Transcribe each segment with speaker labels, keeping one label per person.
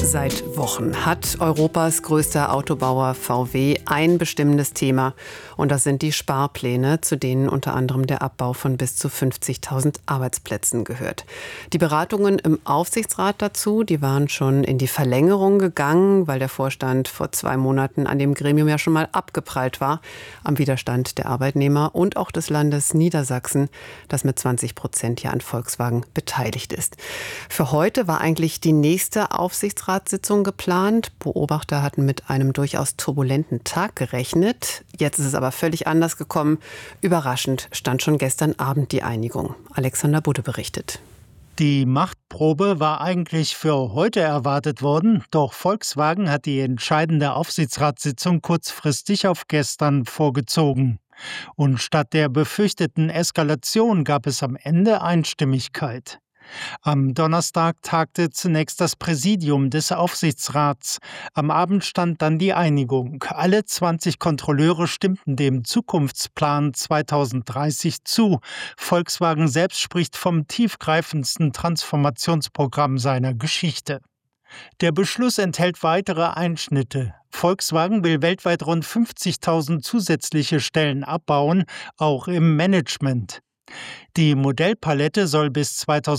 Speaker 1: Seit Wochen hat Europas größter Autobauer VW ein bestimmendes Thema. Und das sind die Sparpläne, zu denen unter anderem der Abbau von bis zu 50.000 Arbeitsplätzen gehört. Die Beratungen im Aufsichtsrat dazu, die waren schon in die Verlängerung gegangen, weil der Vorstand vor 2 Monaten an dem Gremium ja schon mal abgeprallt war, am Widerstand der Arbeitnehmer und auch des Landes Niedersachsen, das mit 20% ja an Volkswagen beteiligt ist. Für heute war eigentlich die nächste Aufsichtsratssitzung geplant. Beobachter hatten mit einem durchaus turbulenten Tag gerechnet. Jetzt ist es aber völlig anders gekommen. Überraschend stand schon gestern Abend die Einigung. Alexander Budde berichtet.
Speaker 2: Die Machtprobe war eigentlich für heute erwartet worden, doch Volkswagen hat die entscheidende Aufsichtsratssitzung kurzfristig auf gestern vorgezogen. Und statt der befürchteten Eskalation gab es am Ende Einstimmigkeit. Am Donnerstag tagte zunächst das Präsidium des Aufsichtsrats. Am Abend stand dann die Einigung. Alle 20 Kontrolleure stimmten dem Zukunftsplan 2030 zu. Volkswagen selbst spricht vom tiefgreifendsten Transformationsprogramm seiner Geschichte. Der Beschluss enthält weitere Einschnitte. Volkswagen will weltweit rund 50.000 zusätzliche Stellen abbauen, auch im Management. Die Modellpalette soll bis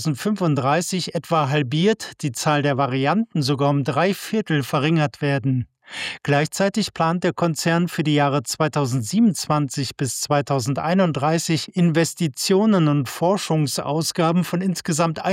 Speaker 2: 2035 etwa halbiert, die Zahl der Varianten sogar um 3/4 verringert werden. Gleichzeitig plant der Konzern für die Jahre 2027 bis 2031 Investitionen und Forschungsausgaben von insgesamt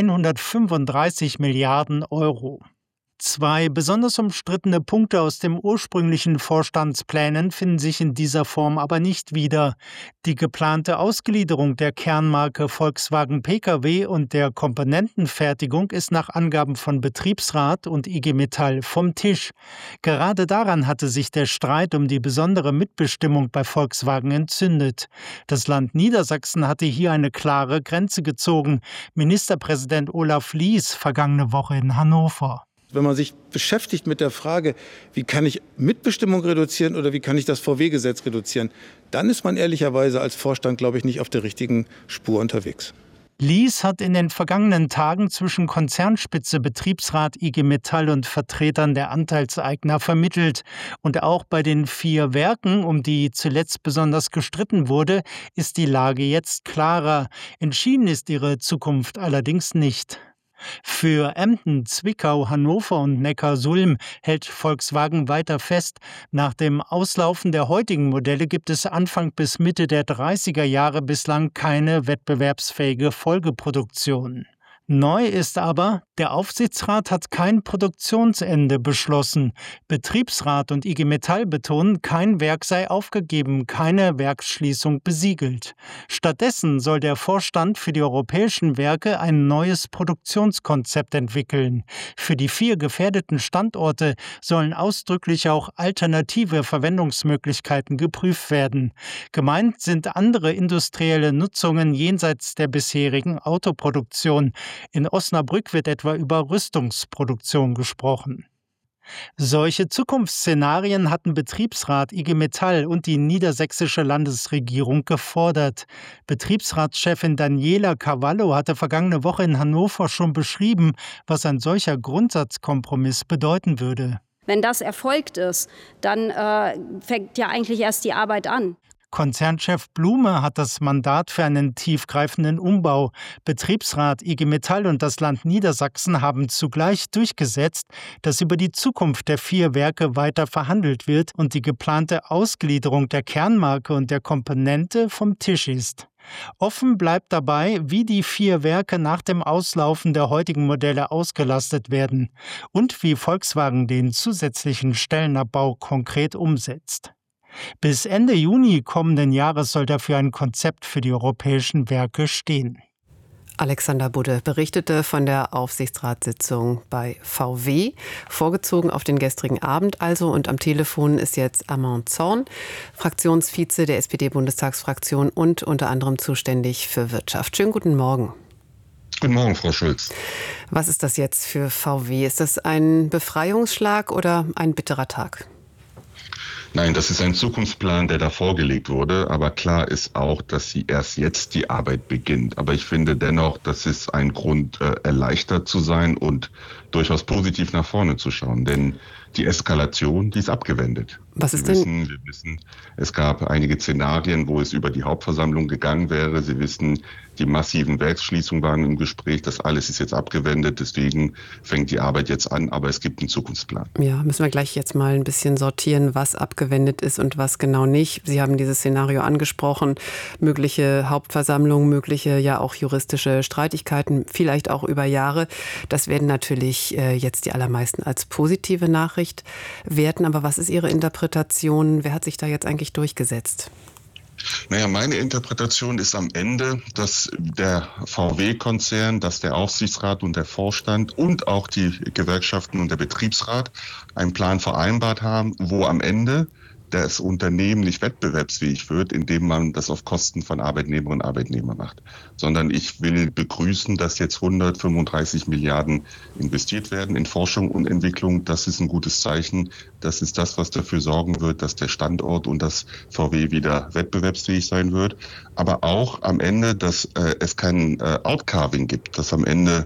Speaker 2: 135 Milliarden Euro. 2 besonders umstrittene Punkte aus dem ursprünglichen Vorstandsplänen finden sich in dieser Form aber nicht wieder. Die geplante Ausgliederung der Kernmarke Volkswagen Pkw und der Komponentenfertigung ist nach Angaben von Betriebsrat und IG Metall vom Tisch. Gerade daran hatte sich der Streit um die besondere Mitbestimmung bei Volkswagen entzündet. Das Land Niedersachsen hatte hier eine klare Grenze gezogen. Ministerpräsident Olaf Lies vergangene Woche in Hannover.
Speaker 3: Wenn man sich beschäftigt mit der Frage, wie kann ich Mitbestimmung reduzieren oder wie kann ich das VW-Gesetz reduzieren, dann ist man ehrlicherweise als Vorstand, glaube ich, nicht auf der richtigen Spur unterwegs.
Speaker 2: Lies hat in den vergangenen Tagen zwischen Konzernspitze, Betriebsrat, IG Metall und Vertretern der Anteilseigner vermittelt. Und auch bei den 4 Werken, um die zuletzt besonders gestritten wurde, ist die Lage jetzt klarer. Entschieden ist ihre Zukunft allerdings nicht. Für Emden, Zwickau, Hannover und Neckarsulm hält Volkswagen weiter fest. Nach dem Auslaufen der heutigen Modelle gibt es Anfang bis Mitte der 30er Jahre bislang keine wettbewerbsfähige Folgeproduktion. Neu ist aber, der Aufsichtsrat hat kein Produktionsende beschlossen. Betriebsrat und IG Metall betonen, kein Werk sei aufgegeben, keine Werksschließung besiegelt. Stattdessen soll der Vorstand für die europäischen Werke ein neues Produktionskonzept entwickeln. Für die 4 gefährdeten Standorte sollen ausdrücklich auch alternative Verwendungsmöglichkeiten geprüft werden. Gemeint sind andere industrielle Nutzungen jenseits der bisherigen Autoproduktion. In Osnabrück wird etwa über Rüstungsproduktion gesprochen. Solche Zukunftsszenarien hatten Betriebsrat, IG Metall und die niedersächsische Landesregierung gefordert. Betriebsratschefin Daniela Cavallo hatte vergangene Woche in Hannover schon beschrieben, was ein solcher Grundsatzkompromiss bedeuten würde.
Speaker 4: Wenn das erfolgt ist, dann fängt ja eigentlich erst die Arbeit an.
Speaker 2: Konzernchef Blume hat das Mandat für einen tiefgreifenden Umbau. Betriebsrat, IG Metall und das Land Niedersachsen haben zugleich durchgesetzt, dass über die Zukunft der 4 Werke weiter verhandelt wird und die geplante Ausgliederung der Kernmarke und der Komponente vom Tisch ist. Offen bleibt dabei, wie die 4 Werke nach dem Auslaufen der heutigen Modelle ausgelastet werden und wie Volkswagen den zusätzlichen Stellenabbau konkret umsetzt. Bis Ende Juni kommenden Jahres soll dafür ein Konzept für die europäischen Werke stehen.
Speaker 1: Alexander Budde berichtete von der Aufsichtsratssitzung bei VW, vorgezogen auf den gestrigen Abend also. Und am Telefon ist jetzt Armand Zorn, Fraktionsvize der SPD-Bundestagsfraktion und unter anderem zuständig für Wirtschaft. Schönen guten Morgen.
Speaker 5: Guten Morgen, Frau Schulz.
Speaker 1: Was ist das jetzt für VW? Ist das ein Befreiungsschlag oder ein bitterer Tag?
Speaker 5: Nein, das ist ein Zukunftsplan, der da vorgelegt wurde. Aber klar ist auch, dass sie erst jetzt die Arbeit beginnt. Aber ich finde dennoch, das ist ein Grund, erleichtert zu sein und durchaus positiv nach vorne zu schauen. Denn die Eskalation, die ist abgewendet.
Speaker 1: Was ist denn?
Speaker 5: Wir wissen, es gab einige Szenarien, wo es über die Hauptversammlung gegangen wäre. Sie wissen, die massiven Werksschließungen waren im Gespräch. Das alles ist jetzt abgewendet. Deswegen fängt die Arbeit jetzt an. Aber es gibt einen Zukunftsplan.
Speaker 1: Ja, müssen wir gleich jetzt mal ein bisschen sortieren, was abgewendet ist und was genau nicht. Sie haben dieses Szenario angesprochen. Mögliche Hauptversammlung, mögliche ja auch juristische Streitigkeiten, vielleicht auch über Jahre. Das werden natürlich jetzt die allermeisten als positive Nachricht werten. Aber was ist Ihre Interpretation? Wer hat sich da jetzt eigentlich durchgesetzt?
Speaker 5: Naja, meine Interpretation ist am Ende, dass der VW-Konzern, dass der Aufsichtsrat und der Vorstand und auch die Gewerkschaften und der Betriebsrat einen Plan vereinbart haben, wo am Ende das Unternehmen nicht wettbewerbsfähig wird, indem man das auf Kosten von Arbeitnehmerinnen und Arbeitnehmern macht. Sondern ich will begrüßen, dass jetzt 135 Milliarden investiert werden in Forschung und Entwicklung. Das ist ein gutes Zeichen. Das ist das, was dafür sorgen wird, dass der Standort und das VW wieder wettbewerbsfähig sein wird. Aber auch am Ende, dass es kein Outcarving gibt, dass am Ende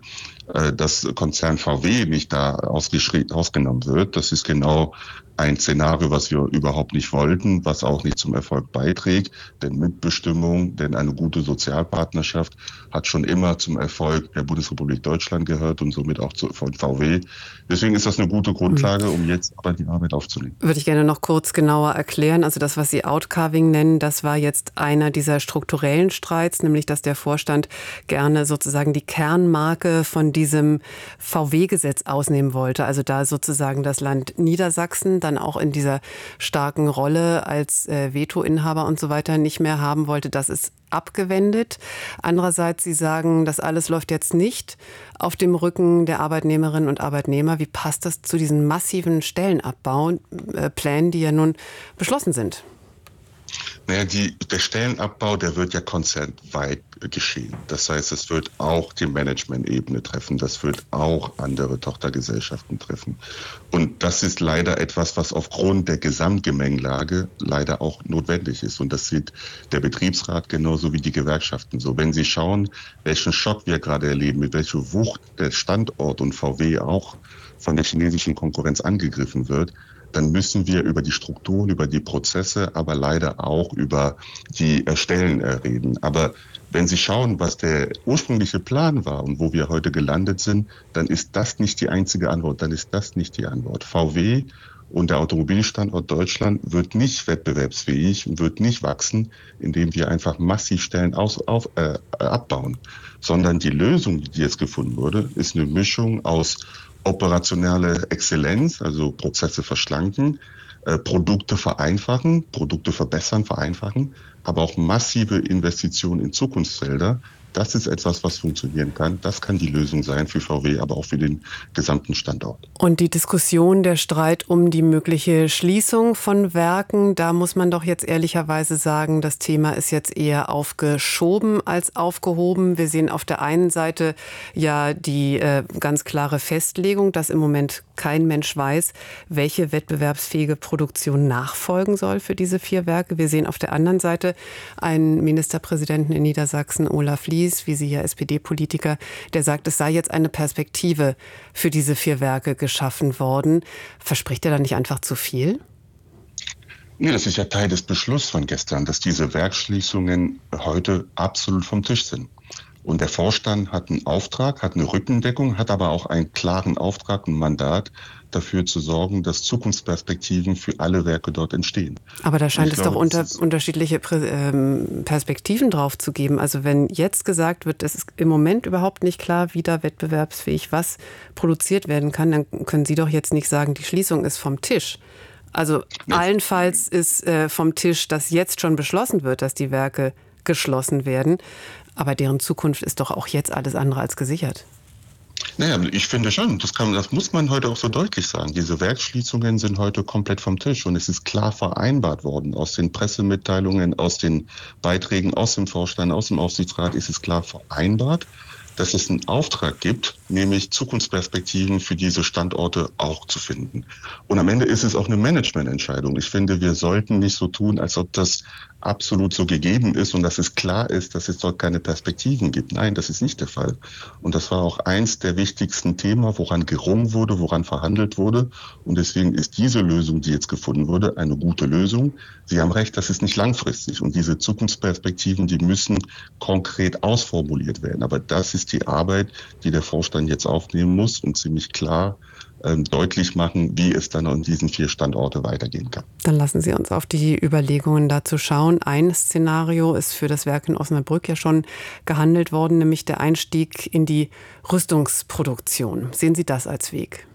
Speaker 5: das Konzern VW nicht da ausgenommen wird. Das ist genau ein Szenario, was wir überhaupt nicht wollten, was auch nicht zum Erfolg beiträgt. Denn Mitbestimmung, denn eine gute Sozialpartnerschaft hat schon immer zum Erfolg der Bundesrepublik Deutschland gehört und somit auch von VW. Deswegen ist das eine gute Grundlage, um jetzt aber die Arbeit aufzunehmen.
Speaker 1: Würde ich gerne noch kurz genauer erklären. Also das, was Sie Outcarving nennen, das war jetzt einer dieser strukturellen Streits, nämlich dass der Vorstand gerne sozusagen die Kernmarke von diesem VW-Gesetz ausnehmen wollte. Also da sozusagen das Land Niedersachsen dann auch in dieser starken Rolle als Vetoinhaber und so weiter nicht mehr haben wollte. Das ist abgewendet. Andererseits, Sie sagen, das alles läuft jetzt nicht auf dem Rücken der Arbeitnehmerinnen und Arbeitnehmer. Wie passt das zu diesen massiven Stellenabbau-Plänen, die ja nun beschlossen sind?
Speaker 5: Naja, der Stellenabbau, der wird ja konzernweit geschehen. Das heißt, es wird auch die Management-Ebene treffen. Das wird auch andere Tochtergesellschaften treffen. Und das ist leider etwas, was aufgrund der Gesamtgemengelage leider auch notwendig ist. Und das sieht der Betriebsrat genauso wie die Gewerkschaften so. Wenn Sie schauen, welchen Schock wir gerade erleben, mit welcher Wucht der Standort und VW auch von der chinesischen Konkurrenz angegriffen wird, dann müssen wir über die Strukturen, über die Prozesse, aber leider auch über die Stellen reden. Aber wenn Sie schauen, was der ursprüngliche Plan war und wo wir heute gelandet sind, dann ist das nicht die einzige Antwort, dann ist das nicht die Antwort. VW und der Automobilstandort Deutschland wird nicht wettbewerbsfähig und wird nicht wachsen, indem wir einfach massiv Stellen abbauen, sondern die Lösung, die jetzt gefunden wurde, ist eine Mischung aus operationelle Exzellenz, also Prozesse verschlanken, Produkte vereinfachen, Produkte verbessern, vereinfachen, aber auch massive Investitionen in Zukunftsfelder. Das ist etwas, was funktionieren kann. Das kann die Lösung sein für VW, aber auch für den gesamten Standort.
Speaker 1: Und die Diskussion, der Streit um die mögliche Schließung von Werken, da muss man doch jetzt ehrlicherweise sagen, das Thema ist jetzt eher aufgeschoben als aufgehoben. Wir sehen auf der einen Seite ja die ganz klare Festlegung, dass im Moment kein Mensch weiß, welche wettbewerbsfähige Produktion nachfolgen soll für diese 4 Werke. Wir sehen auf der anderen Seite einen Ministerpräsidenten in Niedersachsen, Olaf Lies, wie Sie ja SPD-Politiker, der sagt, es sei jetzt eine Perspektive für diese 4 Werke geschaffen worden. Verspricht er da nicht einfach zu viel?
Speaker 5: Nee, das ist ja Teil des Beschlusses von gestern, dass diese Werksschließungen heute absolut vom Tisch sind. Und der Vorstand hat einen Auftrag, hat eine Rückendeckung, hat aber auch einen klaren Auftrag, ein Mandat, dafür zu sorgen, dass Zukunftsperspektiven für alle Werke dort entstehen.
Speaker 1: Aber da scheint es doch unterschiedliche Perspektiven drauf zu geben. Also wenn jetzt gesagt wird, es ist im Moment überhaupt nicht klar, wie da wettbewerbsfähig was produziert werden kann, dann können Sie doch jetzt nicht sagen, die Schließung ist vom Tisch. Also allenfalls ist vom Tisch, dass jetzt schon beschlossen wird, dass die Werke geschlossen werden. Aber deren Zukunft ist doch auch jetzt alles andere als gesichert.
Speaker 5: Naja, ich finde schon, das muss man heute auch so deutlich sagen. Diese Werksschließungen sind heute komplett vom Tisch und es ist klar vereinbart worden. Aus den Pressemitteilungen, aus den Beiträgen, aus dem Vorstand, aus dem Aufsichtsrat ist es klar vereinbart, dass es einen Auftrag gibt, nämlich Zukunftsperspektiven für diese Standorte auch zu finden. Und am Ende ist es auch eine Managemententscheidung. Ich finde, wir sollten nicht so tun, als ob das absolut so gegeben ist und dass es klar ist, dass es dort keine Perspektiven gibt. Nein, das ist nicht der Fall. Und das war auch eins der wichtigsten Themen, woran gerungen wurde, woran verhandelt wurde. Und deswegen ist diese Lösung, die jetzt gefunden wurde, eine gute Lösung. Sie haben recht, das ist nicht langfristig. Und diese Zukunftsperspektiven, die müssen konkret ausformuliert werden. Aber das ist die Arbeit, die der Vorstand jetzt aufnehmen muss und ziemlich klar deutlich machen, wie es dann an diesen 4 Standorte weitergehen kann.
Speaker 1: Dann lassen Sie uns auf die Überlegungen dazu schauen. Ein Szenario ist für das Werk in Osnabrück ja schon gehandelt worden, nämlich der Einstieg in die Rüstungsproduktion. Sehen Sie das als Weg?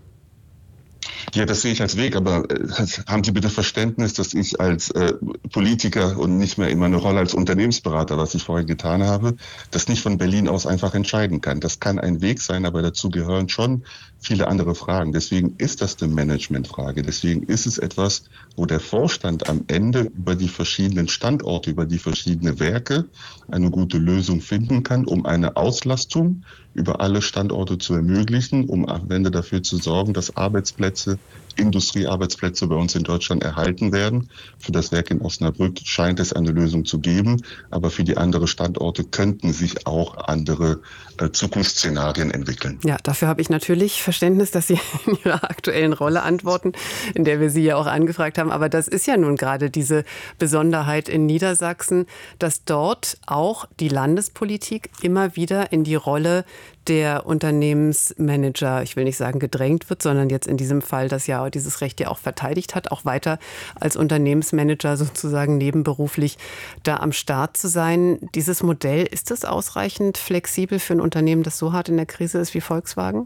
Speaker 5: Ja, das sehe ich als Weg, aber haben Sie bitte Verständnis, dass ich als Politiker und nicht mehr in meiner Rolle als Unternehmensberater, was ich vorher getan habe, das nicht von Berlin aus einfach entscheiden kann. Das kann ein Weg sein, aber dazu gehören schon viele andere Fragen. Deswegen ist das eine Managementfrage. Deswegen ist es etwas, wo der Vorstand am Ende über die verschiedenen Standorte, über die verschiedenen Werke eine gute Lösung finden kann, um eine Auslastung über alle Standorte zu ermöglichen, um am Ende dafür zu sorgen, dass Arbeitsplätze, Industriearbeitsplätze bei uns in Deutschland erhalten werden. Für das Werk in Osnabrück scheint es eine Lösung zu geben, aber für die anderen Standorte könnten sich auch andere Zukunftsszenarien entwickeln.
Speaker 1: Ja, dafür habe ich natürlich Verständnis, dass Sie in Ihrer aktuellen Rolle antworten, in der wir Sie ja auch angefragt haben. Aber das ist ja nun gerade diese Besonderheit in Niedersachsen, dass dort auch die Landespolitik immer wieder in die Rolle der Unternehmensmanager, ich will nicht sagen gedrängt wird, sondern jetzt in diesem Fall, dass ja dieses Recht ja auch verteidigt hat, auch weiter als Unternehmensmanager sozusagen nebenberuflich da am Start zu sein. Dieses Modell, ist das ausreichend flexibel für ein Unternehmen, das so hart in der Krise ist wie Volkswagen?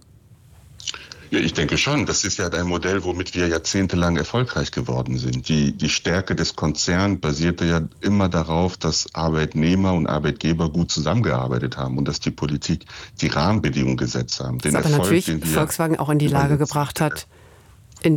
Speaker 5: Ja, ich denke schon. Das ist ja ein Modell, womit wir jahrzehntelang erfolgreich geworden sind. Die Stärke des Konzerns basierte ja immer darauf, dass Arbeitnehmer und Arbeitgeber gut zusammengearbeitet haben und dass die Politik die Rahmenbedingungen gesetzt haben.
Speaker 1: Den das Erfolg, aber natürlich Volkswagen auch in die Lage gebracht hat, in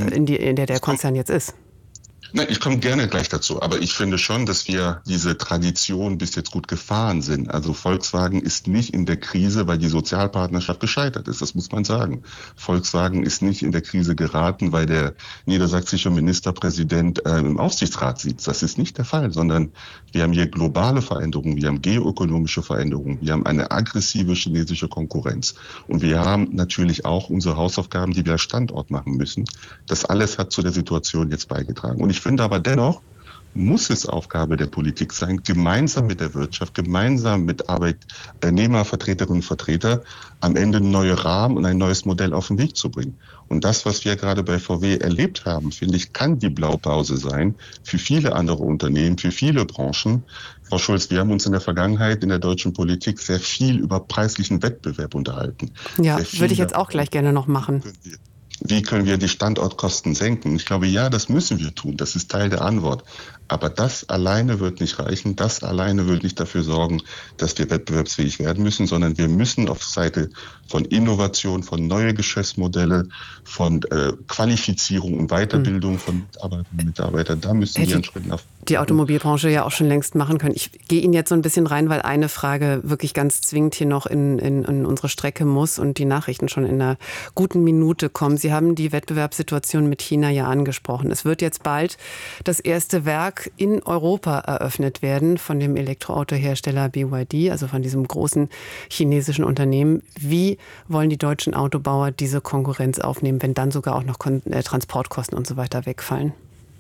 Speaker 1: der der Konzern jetzt ist.
Speaker 5: Nein, ich komme gerne gleich dazu, aber ich finde schon, dass wir diese Tradition bis jetzt gut gefahren sind. Also Volkswagen ist nicht in der Krise, weil die Sozialpartnerschaft gescheitert ist, das muss man sagen. Volkswagen ist nicht in der Krise geraten, weil der niedersächsische Ministerpräsident im Aufsichtsrat sitzt. Das ist nicht der Fall, sondern wir haben hier globale Veränderungen, wir haben geoökonomische Veränderungen, wir haben eine aggressive chinesische Konkurrenz und wir haben natürlich auch unsere Hausaufgaben, die wir als Standort machen müssen. Das alles hat zu der Situation jetzt beigetragen. Und ich finde aber dennoch, muss es Aufgabe der Politik sein, gemeinsam mit der Wirtschaft, gemeinsam mit Arbeitnehmervertreterinnen und Vertretern am Ende neue Rahmen und ein neues Modell auf den Weg zu bringen. Und das, was wir gerade bei VW erlebt haben, finde ich, kann die Blaupause sein für viele andere Unternehmen, für viele Branchen. Frau Schulz, wir haben uns in der Vergangenheit in der deutschen Politik sehr viel über preislichen Wettbewerb unterhalten.
Speaker 1: Ja, würde ich jetzt auch gleich gerne noch machen.
Speaker 5: Wie können wir die Standortkosten senken? Ich glaube, ja, das müssen wir tun. Das ist Teil der Antwort. Aber das alleine wird nicht reichen. Das alleine wird nicht dafür sorgen, dass wir wettbewerbsfähig werden müssen, sondern wir müssen auf Seite von Innovation, von neue Geschäftsmodelle, von Qualifizierung und Weiterbildung von Mitarbeiterinnen und Mitarbeitern, da müssen wir einen Schritt nach
Speaker 1: die Automobilbranche ja auch schon längst machen können. Ich gehe Ihnen jetzt so ein bisschen rein, weil eine Frage wirklich ganz zwingend hier noch in unsere Strecke muss und die Nachrichten schon in einer guten Minute kommen. Sie haben die Wettbewerbssituation mit China ja angesprochen. Es wird jetzt bald das erste Werk in Europa eröffnet werden von dem Elektroautohersteller BYD, also von diesem großen chinesischen Unternehmen. Wie wollen die deutschen Autobauer diese Konkurrenz aufnehmen, wenn dann sogar auch noch Transportkosten und so weiter wegfallen?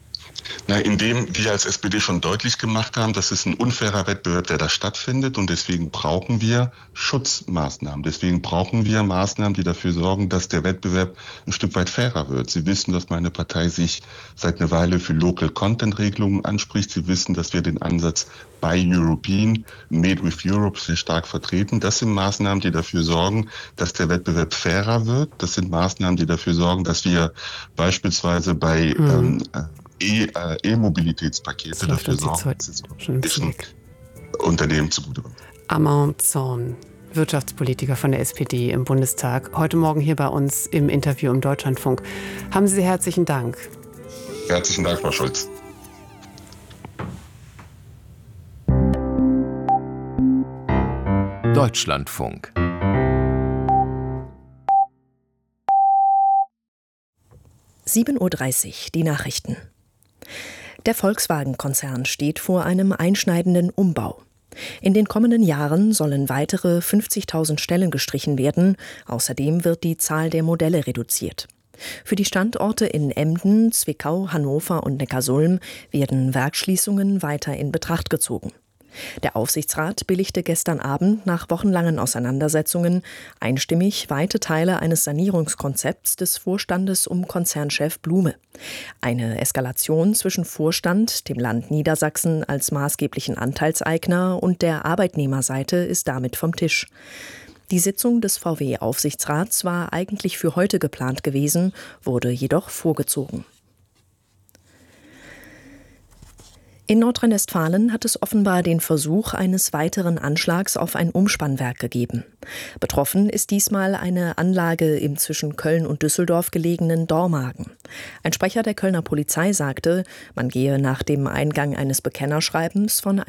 Speaker 5: Na, indem wir als SPD schon deutlich gemacht haben, das ist ein unfairer Wettbewerb, der da stattfindet und deswegen brauchen wir Schutzmaßnahmen. Deswegen brauchen wir Maßnahmen, die dafür sorgen, dass der Wettbewerb ein Stück weit fairer wird. Sie wissen, dass meine Partei sich seit einer Weile für Local-Content-Regelungen anspricht. Sie wissen, dass wir den Ansatz Buy European, Made with Europe sehr stark vertreten. Das sind Maßnahmen, die dafür sorgen, dass der Wettbewerb fairer wird. Das sind Maßnahmen, die dafür sorgen, dass wir beispielsweise bei E-Mobilitätspakete dafür sorgen, dass es Unternehmen zugutekommt.
Speaker 1: Armand Zorn, Wirtschaftspolitiker von der SPD im Bundestag, heute Morgen hier bei uns im Interview im Deutschlandfunk. Haben Sie herzlichen Dank.
Speaker 5: Herzlichen Dank, Frau Schulz.
Speaker 6: Deutschlandfunk. 7:30 Uhr, die Nachrichten. Der Volkswagen-Konzern steht vor einem einschneidenden Umbau. In den kommenden Jahren sollen weitere 50.000 Stellen gestrichen werden. Außerdem wird die Zahl der Modelle reduziert. Für die Standorte in Emden, Zwickau, Hannover und Neckarsulm werden Werksschließungen weiter in Betracht gezogen. Der Aufsichtsrat billigte gestern Abend nach wochenlangen Auseinandersetzungen einstimmig weite Teile eines Sanierungskonzepts des Vorstandes um Konzernchef Blume. Eine Eskalation zwischen Vorstand, dem Land Niedersachsen als maßgeblichen Anteilseigner und der Arbeitnehmerseite ist damit vom Tisch. Die Sitzung des VW-Aufsichtsrats war eigentlich für heute geplant gewesen, wurde jedoch vorgezogen. In Nordrhein-Westfalen hat es offenbar den Versuch eines weiteren Anschlags auf ein Umspannwerk gegeben. Betroffen ist diesmal eine Anlage im zwischen Köln und Düsseldorf gelegenen Dormagen. Ein Sprecher der Kölner Polizei sagte, man gehe nach dem Eingang eines Bekennerschreibens von